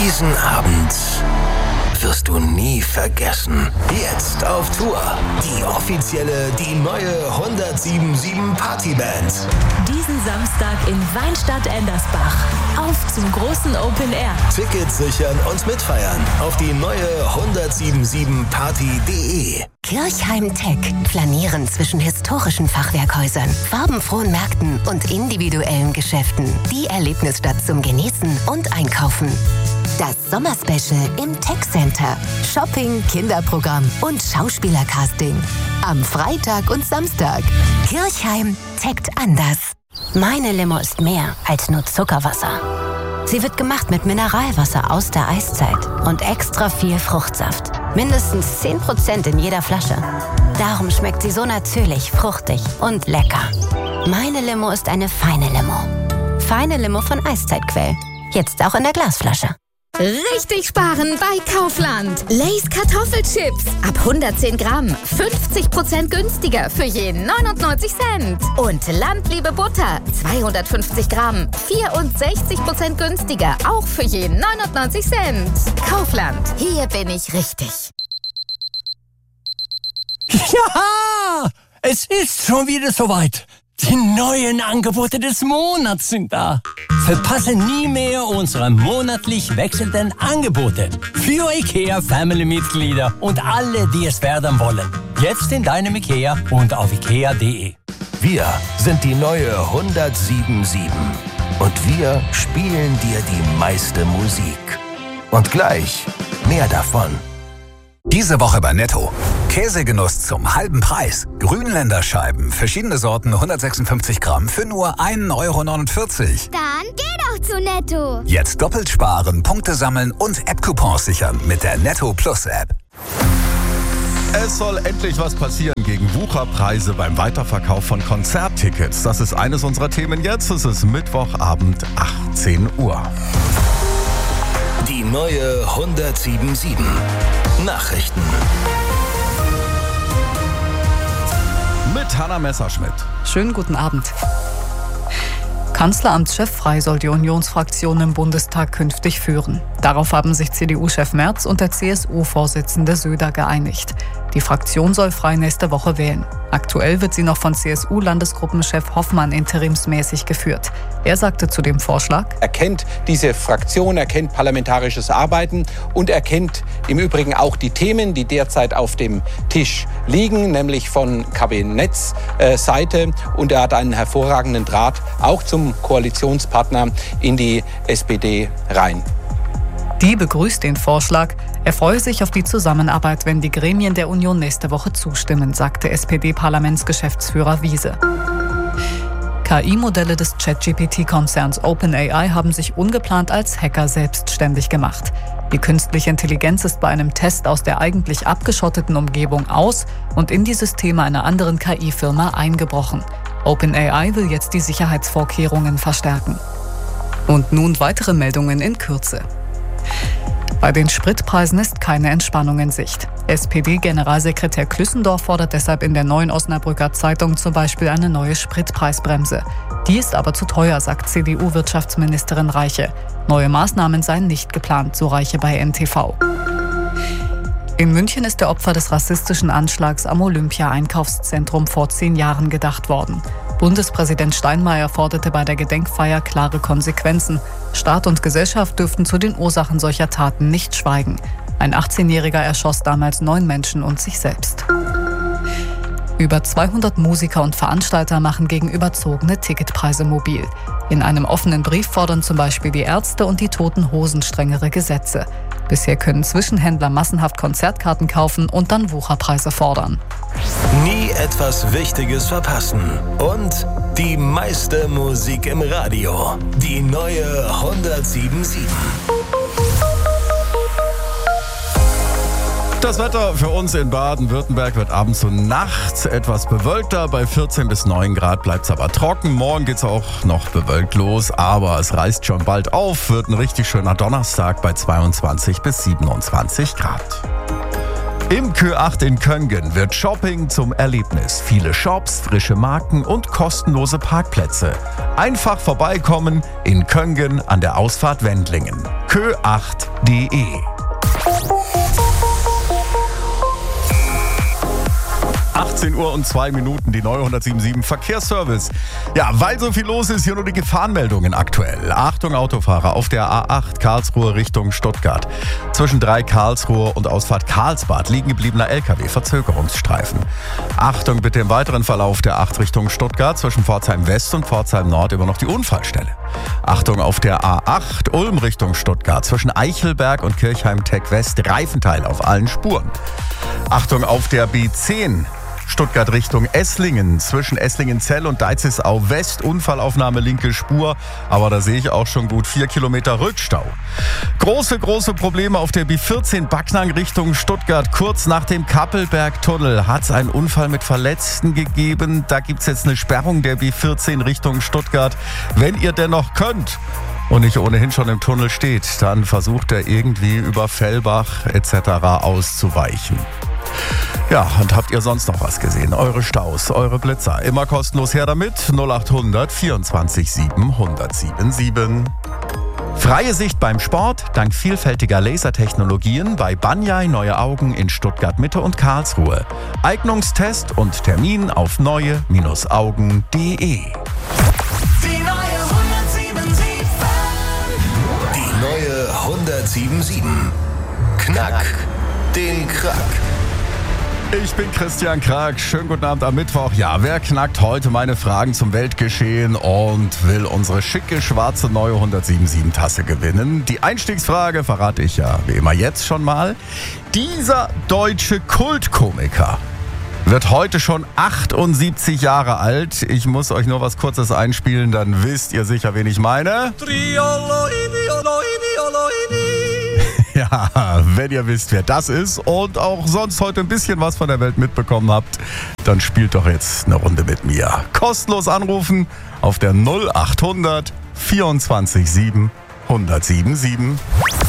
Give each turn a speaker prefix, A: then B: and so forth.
A: Diesen Abend wirst du nie vergessen. Jetzt auf Tour. Die neue 107.7 Partyband.
B: Diesen Samstag in Weinstadt-Endersbach. Auf zum großen Open Air.
A: Tickets sichern und mitfeiern auf die neue 107.7party.de.
C: Kirchheim Tech. Flanieren zwischen historischen Fachwerkhäusern, farbenfrohen Märkten und individuellen Geschäften. Die Erlebnisstadt zum Genießen und Einkaufen. Das Sommerspecial im Tech Center. Shopping, Kinderprogramm und Schauspielercasting. Am Freitag und Samstag. Kirchheim techt anders. Meine Limo ist mehr als nur Zuckerwasser. Sie wird gemacht mit Mineralwasser aus der Eiszeit und extra viel Fruchtsaft. Mindestens 10% in jeder Flasche. Darum schmeckt sie so natürlich, fruchtig und lecker. Meine Limo ist eine feine Limo. Feine Limo von Eiszeitquell. Jetzt auch in der Glasflasche.
D: Richtig sparen bei Kaufland. Lay's Kartoffelchips. Ab 110 Gramm. 50% günstiger für je 99 Cent. Und Landliebe Butter. 250 Gramm. 64% günstiger. Auch für je 99 Cent. Kaufland. Hier bin ich richtig.
E: Ja! Es ist schon wieder soweit. Die neuen Angebote des Monats sind da. Verpasse nie mehr unsere monatlich wechselnden Angebote für IKEA-Family-Mitglieder und alle, die es werden wollen. Jetzt in deinem IKEA und auf ikea.de.
A: Wir sind die neue 107.7 und wir spielen dir die meiste Musik. Und gleich mehr davon.
F: Diese Woche bei Netto. Käsegenuss zum halben Preis. Grünländerscheiben, verschiedene Sorten, 156 Gramm für nur 1,49 Euro.
G: Dann geh doch zu Netto.
F: Jetzt doppelt sparen, Punkte sammeln und App-Coupons sichern mit der Netto Plus App.
H: Es soll endlich was passieren gegen Wucherpreise beim Weiterverkauf von Konzerttickets. Das ist eines unserer Themen jetzt. Es ist Mittwochabend, 18 Uhr.
A: Die neue 107.7 Nachrichten.
H: Mit Hanna Messerschmidt.
I: Schönen guten Abend. Kanzleramtschef Frey soll die Unionsfraktion im Bundestag künftig führen. Darauf haben sich CDU-Chef Merz und der CSU-Vorsitzende Söder geeinigt. Die Fraktion soll Frey nächste Woche wählen. Aktuell wird sie noch von CSU-Landesgruppenchef Hoffmann interimsmäßig geführt. Er sagte zu dem Vorschlag:
J: Er kennt diese Fraktion, er kennt parlamentarisches Arbeiten und er kennt im Übrigen auch die Themen, die derzeit auf dem Tisch liegen, nämlich von Kabinettsseite. Und er hat einen hervorragenden Draht auch zum Koalitionspartner in die SPD rein.
I: Die begrüßt den Vorschlag. Er freue sich auf die Zusammenarbeit, wenn die Gremien der Union nächste Woche zustimmen, sagte SPD-Parlamentsgeschäftsführer Wiese. KI-Modelle des ChatGPT-Konzerns OpenAI haben sich ungeplant als Hacker selbstständig gemacht. Die künstliche Intelligenz ist bei einem Test aus der eigentlich abgeschotteten Umgebung aus und in die Systeme einer anderen KI-Firma eingebrochen. OpenAI will jetzt die Sicherheitsvorkehrungen verstärken. Und nun weitere Meldungen in Kürze. Bei den Spritpreisen ist keine Entspannung in Sicht. SPD-Generalsekretär Klüssendorf fordert deshalb in der Neuen Osnabrücker Zeitung zum Beispiel eine neue Spritpreisbremse. Die ist aber zu teuer, sagt CDU-Wirtschaftsministerin Reiche. Neue Maßnahmen seien nicht geplant, so Reiche bei NTV. In München ist der Opfer des rassistischen Anschlags am Olympia-Einkaufszentrum vor 10 Jahren gedacht worden. Bundespräsident Steinmeier forderte bei der Gedenkfeier klare Konsequenzen. Staat und Gesellschaft dürften zu den Ursachen solcher Taten nicht schweigen. Ein 18-Jähriger erschoss damals 9 Menschen und sich selbst. Über 200 Musiker und Veranstalter machen gegen überzogene Ticketpreise mobil. In einem offenen Brief fordern zum Beispiel die Ärzte und die Toten Hosen strengere Gesetze. Bisher können Zwischenhändler massenhaft Konzertkarten kaufen und dann Wucherpreise fordern.
A: Nie etwas Wichtiges verpassen. Und die meiste Musik im Radio. Die neue 107.7.
H: Das Wetter für uns in Baden-Württemberg wird abends und nachts etwas bewölkter. Bei 14 bis 9 Grad bleibt es aber trocken. Morgen geht es auch noch bewölkt los, aber es reißt schon bald auf. Wird ein richtig schöner Donnerstag bei 22 bis 27 Grad. Im Q8 in Köngen wird Shopping zum Erlebnis. Viele Shops, frische Marken und kostenlose Parkplätze. Einfach vorbeikommen in Köngen an der Ausfahrt Wendlingen. kö8.de. Uhr und 2 Minuten, die neue 107.7 Verkehrsservice. Ja, weil so viel los ist, hier nur die Gefahrenmeldungen aktuell. Achtung Autofahrer auf der A8 Karlsruhe Richtung Stuttgart. Zwischen 3 Karlsruhe und Ausfahrt Karlsbad liegen gebliebener LKW, Verzögerungsstreifen. Achtung bitte im weiteren Verlauf der 8 Richtung Stuttgart, zwischen Pforzheim West und Pforzheim Nord immer noch die Unfallstelle. Achtung auf der A8 Ulm Richtung Stuttgart, zwischen Eichelberg und Kirchheim-Tech West, Reifenteil auf allen Spuren. Achtung auf der B10 Stuttgart Richtung Esslingen, zwischen Esslingen-Zell und Deizisau West, Unfallaufnahme linke Spur, aber da sehe ich auch schon gut 4 Kilometer Rückstau. Große Probleme auf der B14 Backnang Richtung Stuttgart. Kurz nach dem Kappelbergtunnel hat es einen Unfall mit Verletzten gegeben. Da gibt es jetzt eine Sperrung der B14 Richtung Stuttgart. Wenn ihr dennoch könnt und nicht ohnehin schon im Tunnel steht, dann versucht er irgendwie über Fellbach etc. auszuweichen. Ja, und habt ihr sonst noch was gesehen? Eure Staus, eure Blitzer, immer kostenlos her damit. 0800 24 7 1077. Freie Sicht beim Sport, dank vielfältiger Lasertechnologien bei Banyai Neue Augen in Stuttgart Mitte und Karlsruhe. Eignungstest und Termin auf neue-augen.de.
A: Die neue 107.7. Knack den Krack.
H: Ich bin Christian Krag. Schönen guten Abend am Mittwoch. Ja, wer knackt heute meine Fragen zum Weltgeschehen und will unsere schicke, schwarze neue 107.7 Tasse gewinnen? Die Einstiegsfrage verrate ich ja wie immer jetzt schon mal. Dieser deutsche Kultkomiker wird heute schon 78 Jahre alt. Ich muss euch nur was Kurzes einspielen, dann wisst ihr sicher, wen ich meine. Ja, wenn ihr wisst, wer das ist und auch sonst heute ein bisschen was von der Welt mitbekommen habt, dann spielt doch jetzt eine Runde mit mir. Kostenlos anrufen auf der 0800 24 7 1077.